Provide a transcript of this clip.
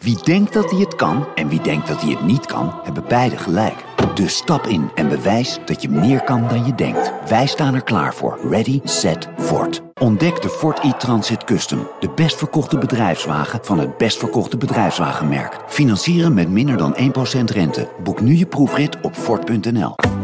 Wie denkt dat hij het kan en wie denkt dat hij het niet kan, hebben beide gelijk. Dus stap in en bewijs dat je meer kan dan je denkt. Wij staan er klaar voor. Ready, set, Ford. Ontdek de Ford e-Transit Custom. De best verkochte bedrijfswagen van het best verkochte bedrijfswagenmerk. Financieren met minder dan 1% rente. Boek nu je proefrit op Ford.nl.